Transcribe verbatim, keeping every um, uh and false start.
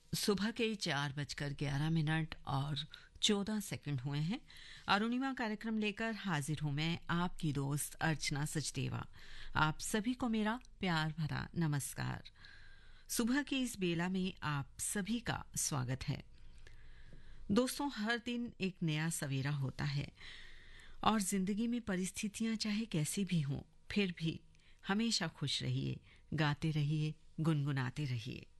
सुबह के चार बजकर ग्यारह मिनट और चौदह सेकंड हुए हैं। अरुणिमा कार्यक्रम लेकर हाजिर हूं मैं, आपकी दोस्त अर्चना सचदेवा। आप सभी को मेरा प्यार भरा नमस्कार। सुबह की इस बेला में आप सभी का स्वागत है। दोस्तों, हर दिन एक नया सवेरा होता है और जिंदगी में परिस्थितियां चाहे कैसी भी हों, फिर भी हमेशा खुश रहिए, गाते रहिए, गुनगुनाते रहिए।